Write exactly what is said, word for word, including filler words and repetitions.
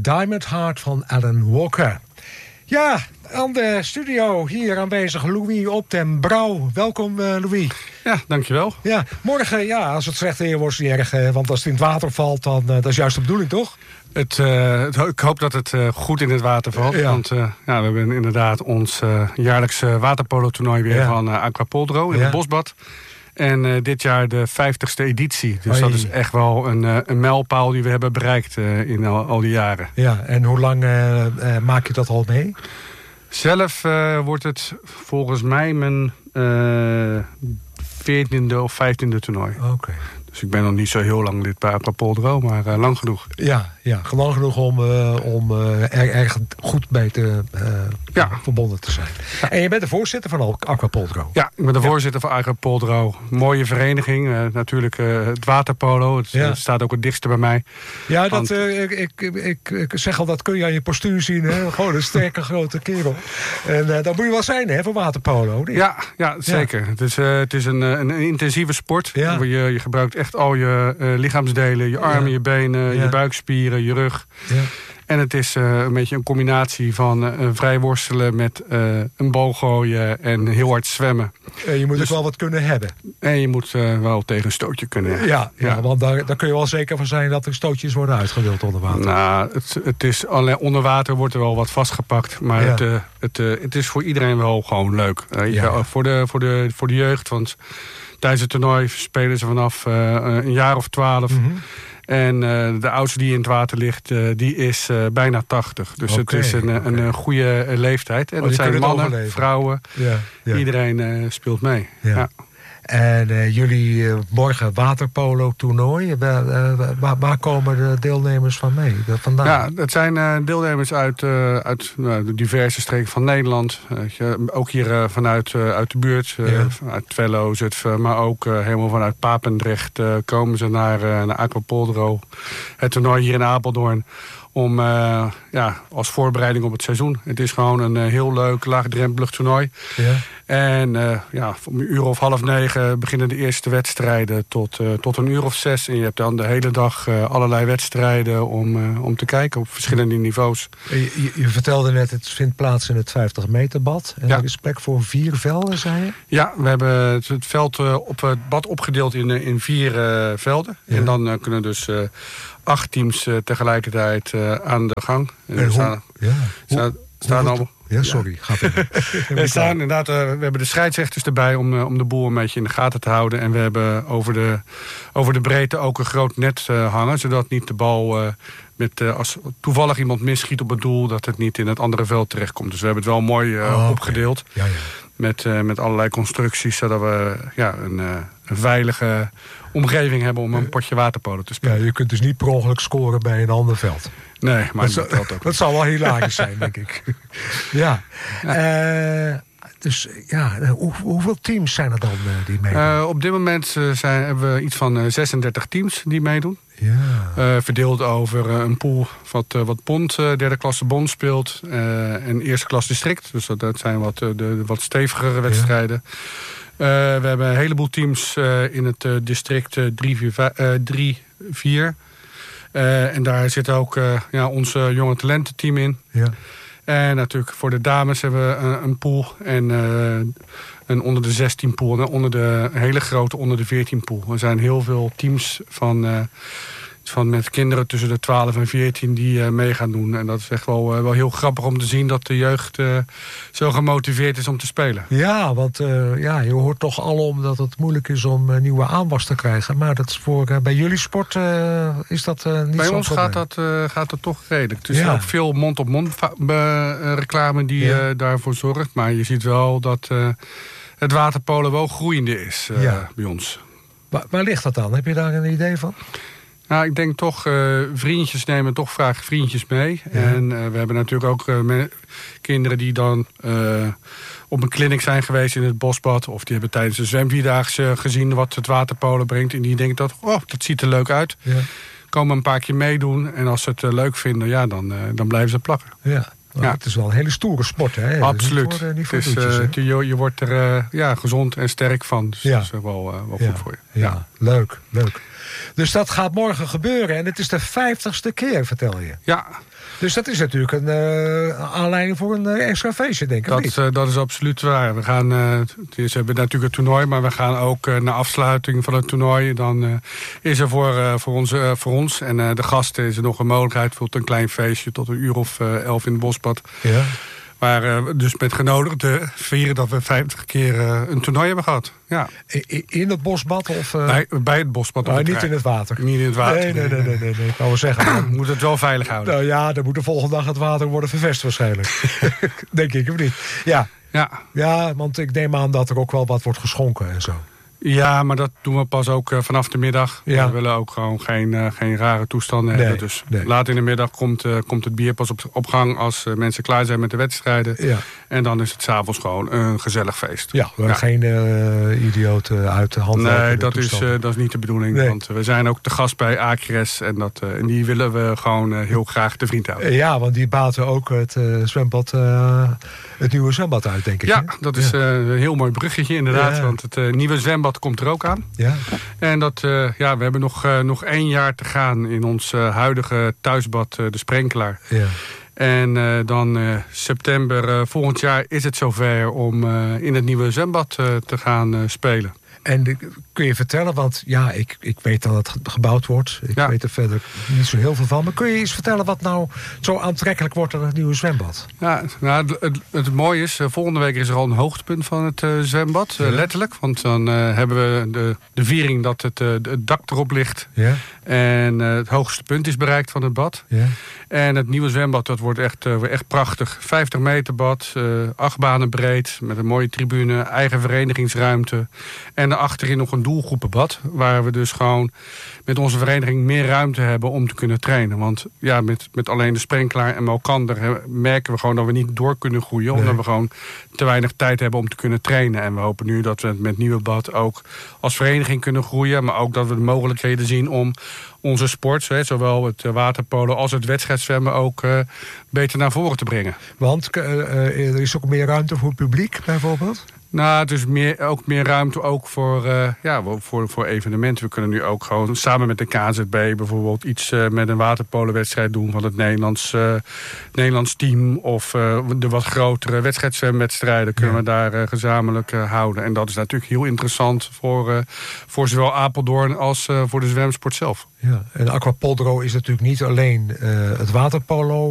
Diamond Heart van Alan Walker. Ja, aan de studio hier aanwezig Louis op den Brouw. Welkom uh, Louis. Ja, dankjewel. Ja, morgen, ja, als het slecht weer wordt, is het niet erg. Want als het in het water valt, dan uh, dat is juist de bedoeling, toch? Het, uh, het, ik hoop dat het uh, goed in het water valt. Ja. Want uh, ja, we hebben inderdaad ons uh, jaarlijkse waterpolo-toernooi weer ja. van uh, Aquapoldro in ja. het Bosbad. En uh, dit jaar de vijftigste editie. Dus Hoi. dat is echt wel een, uh, een mijlpaal die we hebben bereikt uh, in al, al die jaren. Ja, en hoe lang uh, uh, maak je dat al mee? Zelf uh, wordt het volgens mij mijn uh, veertiende of vijftiende toernooi. Oké. Okay. Dus ik ben nog niet zo heel lang lid bij Aquapoldro, maar uh, lang genoeg. Ja, ja, lang genoeg om, uh, om uh, er erg goed bij te uh, ja. verbonden te zijn. Ja. En je bent de voorzitter van Aquapoldro. Ja, ik ben de voorzitter ja. van Aquapoldro. Mooie vereniging. Uh, natuurlijk uh, het waterpolo. Het, ja. het staat ook het dichtste bij mij. Ja, dat, Want, uh, ik, ik, ik, ik zeg al, dat kun je aan je postuur zien. Hè? Gewoon een sterke grote kerel. En uh, dat moet je wel zijn, hè, voor waterpolo. Ja, ja, zeker. Ja. Het is, uh, het is een, een, een intensieve sport. Ja. Je, je gebruikt echt al je uh, lichaamsdelen. Je armen, ja. je benen, ja. je buikspieren, je rug. Ja. En het is uh, een beetje een combinatie van uh, vrijworstelen met uh, een bal gooien en heel hard zwemmen. En je moet dus ook wel wat kunnen hebben. En je moet uh, wel tegen een stootje kunnen hebben. Ja, ja, ja. want daar, daar kun je wel zeker van zijn dat er stootjes worden uitgedeeld onder water. Nou, het, het is, alleen onder water wordt er wel wat vastgepakt. Maar ja. het, uh, het, uh, het is voor iedereen wel gewoon leuk. Uh, ja. Voor, de, voor, de, voor de jeugd, want tijdens het toernooi spelen ze vanaf uh, een jaar of twaalf. Mm-hmm. En uh, de oudste die in het water ligt, uh, die is uh, bijna tachtig. Dus okay, het is een, okay. een, een goede leeftijd. En oh, dat zijn mannen, overleven. vrouwen. Ja, ja. Iedereen uh, speelt mee. Ja. Ja. En uh, jullie uh, morgen waterpolo-toernooi. Waar, uh, waar, waar komen de deelnemers van mee? Vandaan? Ja, het zijn uh, deelnemers uit, uh, uit uh, de diverse streken van Nederland. Uh, ook hier uh, vanuit uh, uit de buurt. Uh, ja. Uit Twello, Zutphen. Maar ook uh, helemaal vanuit Papendrecht uh, komen ze naar, uh, naar Aquapoldro. Het toernooi hier in Apeldoorn. Om uh, ja, als voorbereiding op het seizoen. Het is gewoon een uh, heel leuk, laagdrempelig toernooi. Ja. En uh, ja, om een uur of half negen beginnen de eerste wedstrijden tot, uh, tot een uur of zes. En je hebt dan de hele dag uh, allerlei wedstrijden om, uh, om te kijken op verschillende niveaus. Je, je, je vertelde net, het vindt plaats in het vijftig meter bad. En ja. er is plek voor vier velden, zei je? Ja, we hebben het veld uh, op het bad opgedeeld in, in vier uh, velden. Ja. En dan uh, kunnen dus uh, acht teams uh, tegelijkertijd uh, aan de gang. En en staan, hoe, ja. staan, staan allemaal... Ja, sorry. Ja. Ga verder. we, staan, inderdaad, uh, we hebben de scheidsrechters erbij om, uh, om de boel een beetje in de gaten te houden. En we hebben over de, over de breedte ook een groot net uh, hangen. Zodat niet de bal, uh, met, uh, als toevallig iemand misschiet op het doel, dat het niet in het andere veld terechtkomt. Dus we hebben het wel mooi uh, oh, opgedeeld. Okay. Ja, ja. Met, uh, met allerlei constructies, zodat we ja, een, uh, een veilige omgeving hebben om een potje waterpolo te spelen. Ja, je kunt dus niet per ongeluk scoren bij een ander veld. Nee, maar dat, dat, ook dat zal wel hilarisch zijn, denk ik. Ja. ja. Uh, dus ja, hoe, hoeveel teams zijn er dan uh, die meedoen? Uh, op dit moment uh, zijn, hebben we iets van uh, zesendertig teams die meedoen. Ja. Uh, verdeeld over uh, een pool wat, uh, wat bond, uh, derde klasse bond speelt. Uh, en eerste klas district. Dus dat, dat zijn wat, uh, de, de wat stevigere wedstrijden. Ja. Uh, we hebben een heleboel teams uh, in het uh, district drie vier. Uh, en daar zit ook uh, ja, ons uh, jonge talententeam in. Ja. En natuurlijk voor de dames hebben we een, een pool. En uh, een onder de zestien pool. En onder de hele grote onder de veertien pool. Er zijn heel veel teams van, uh, van met kinderen tussen de twaalf en veertien die uh, mee gaan doen. En dat is echt wel, uh, wel heel grappig om te zien dat de jeugd uh, zo gemotiveerd is om te spelen. Ja, want uh, ja, je hoort toch alom dat het moeilijk is om uh, nieuwe aanwas te krijgen. Maar dat is voor, uh, bij jullie sport uh, is dat uh, niet bij zo ons gaat dat, uh, gaat dat toch redelijk. Het is ja. ook veel mond-op-mond uh, reclame die ja. uh, daarvoor zorgt. Maar je ziet wel dat uh, het waterpolo wel groeiende is uh, ja. bij ons. Waar, waar ligt dat dan? Heb je daar een idee van? Nou, ik denk toch, uh, vriendjes nemen toch vaak vriendjes mee. Ja. En uh, we hebben natuurlijk ook uh, me- kinderen die dan uh, op een clinic zijn geweest in het Bosbad. Of die hebben tijdens de zwemvierdaagse gezien wat het waterpolo brengt. En die denken dat, oh, dat ziet er leuk uit. Ja. Komen een paar keer meedoen. En als ze het uh, leuk vinden, ja, dan, uh, dan blijven ze plakken. Ja. Ja. Het is wel een hele stoere sport, hè? Absoluut. Niet voor, niet voor het is, doetjes, uh, je, je wordt er uh, ja, gezond en sterk van. Dus ja. dat is wel, uh, wel ja. goed voor je. Ja, ja. leuk, leuk. Dus dat gaat morgen gebeuren. En het is de vijftigste keer, vertel je. Ja. Dus dat is natuurlijk een uh, aanleiding voor een uh, extra feestje, denk ik. Dat, uh, dat is absoluut waar. We gaan, uh, ze hebben natuurlijk het toernooi, maar we gaan ook uh, na afsluiting van het toernooi. Dan uh, is er voor, uh, voor, ons, uh, voor ons en uh, de gasten is er nog een mogelijkheid voor een klein feestje tot een uur of uh, elf in het Bosbad. Ja. Waar we uh, dus met genodigden vieren dat we vijftig keer uh, een toernooi hebben gehad. Ja. In het Bosbad? Of, uh... bij, bij het Bosbad. Maar niet in het water? Niet in het water. Nee, nee, nee. nee, nee, nee. Ik wou wel zeggen. Dan moet het wel veilig houden. Nou ja, dan moet de volgende dag het water worden vervest waarschijnlijk. Denk ik, of niet? Ja. Ja. Ja, want ik neem aan dat er ook wel wat wordt geschonken en zo. Ja, maar dat doen we pas ook uh, vanaf de middag. Ja. We willen ook gewoon geen, uh, geen rare toestanden nee, hebben. Dus nee. laat in de middag komt, uh, komt het bier pas op, op gang als uh, mensen klaar zijn met de wedstrijden. Ja. En dan is het 's avonds gewoon een gezellig feest. Ja, we ja. geen uh, idioten uit de hand. Nee, dat is, uh, dat is niet de bedoeling. Nee. Want we zijn ook te gast bij Acres. En, dat, uh, en die willen we gewoon uh, heel graag te vriend houden. Ja, want die baten ook het uh, zwembad, uh, het nieuwe zwembad uit, denk ik. Ja, hè? dat is uh, een heel mooi bruggetje inderdaad. Ja. Want het uh, nieuwe zwembad komt er ook aan. Ja. En dat, uh, ja, we hebben nog, uh, nog één jaar te gaan in ons uh, huidige thuisbad, uh, de Sprenkelaar. Ja. En uh, dan uh, september uh, volgend jaar is het zover om uh, in het nieuwe zwembad uh, te gaan uh, spelen. En kun je vertellen, want ja, ik, ik weet dat het gebouwd wordt. Ik ja. weet er verder niet zo heel veel van. Maar kun je eens vertellen wat nou zo aantrekkelijk wordt aan het nieuwe zwembad? Ja, nou, het, het, het mooie is, volgende week is er al een hoogtepunt van het uh, zwembad. Ja. Uh, letterlijk, want dan uh, hebben we de, de viering dat het, uh, het dak erop ligt. Ja. En uh, het hoogste punt is bereikt van het bad. Ja. En het nieuwe zwembad, dat wordt echt, uh, echt prachtig. vijftig meter bad, uh, acht banen breed, met een mooie tribune, eigen verenigingsruimte. En achterin nog een doelgroepenbad, waar we dus gewoon met onze vereniging meer ruimte hebben om te kunnen trainen. Want ja, met, met alleen de Sprenkelaar en Malkander he, merken we gewoon dat we niet door kunnen groeien. Nee. Omdat we gewoon te weinig tijd hebben om te kunnen trainen. En we hopen nu dat we met Nieuwe Bad ook als vereniging kunnen groeien. Maar ook dat we de mogelijkheden zien om onze sport, zowel het waterpolo als het wedstrijdzwemmen, ook uh, beter naar voren te brengen. Want uh, er is ook meer ruimte voor het publiek bijvoorbeeld? Nou, dus meer, ook meer ruimte ook voor, uh, ja, voor, voor evenementen. We kunnen nu ook gewoon samen met de K Z B bijvoorbeeld iets uh, met een waterpolowedstrijd doen van het Nederlands, uh, Nederlands team. Of uh, de wat grotere wedstrijdzwemwedstrijden kunnen ja. we daar uh, gezamenlijk uh, houden. En dat is natuurlijk heel interessant voor, uh, voor zowel Apeldoorn als uh, voor de zwemsport zelf. Ja, en Aquapoldro is natuurlijk niet alleen uh, het waterpolo